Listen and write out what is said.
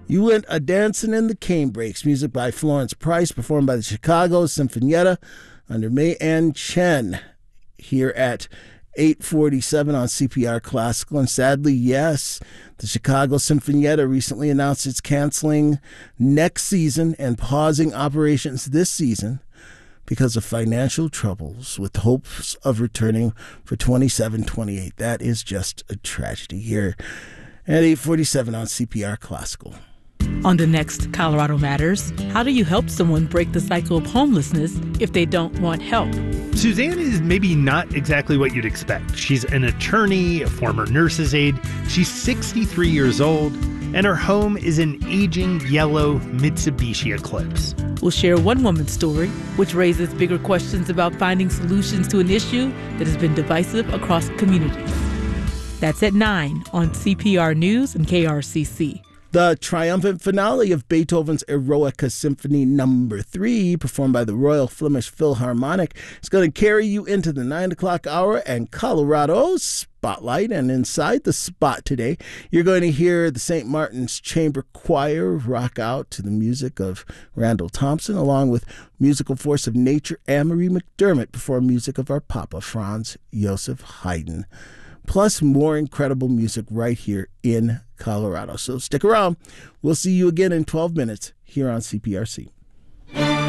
You Went A-Dancin' in the Canebrakes, music by Florence Price, performed by the Chicago Sinfonietta under May Ann Chen here at 8:47 on CPR Classical. And sadly, yes, the Chicago Sinfonietta recently announced it's canceling next season and pausing operations this season because of financial troubles, with hopes of returning for 27-28. That is just a tragedy here at 8:47 on CPR Classical. On the next Colorado Matters, how do you help someone break the cycle of homelessness if they don't want help? Suzanne is maybe not exactly what you'd expect. She's an attorney, a former nurse's aide. She's 63 years old, and her home is an aging yellow Mitsubishi Eclipse. We'll share one woman's story, which raises bigger questions about finding solutions to an issue that has been divisive across communities. That's at 9 on CPR News and KRCC. The triumphant finale of Beethoven's Eroica Symphony No. 3, performed by the Royal Flemish Philharmonic, is going to carry you into the 9 o'clock hour and Colorado's Spotlight. And inside the spot today, you're going to hear the St. Martin's Chamber Choir rock out to the music of Randall Thompson, along with musical force of nature Anne-Marie McDermott perform music of our Papa, Franz Joseph Haydn. Plus more incredible music right here in Colorado. So stick around. We'll see you again in 12 minutes here on CPRC.